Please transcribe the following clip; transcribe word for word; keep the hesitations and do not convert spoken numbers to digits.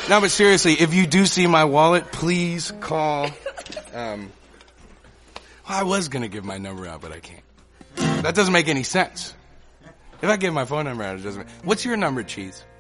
No, but seriously, if you do see my wallet, please call. Um, well, I was going to give my number out, but I can't. That doesn't make any sense. If I give my phone number out, it doesn't make... What's your number, Cheese?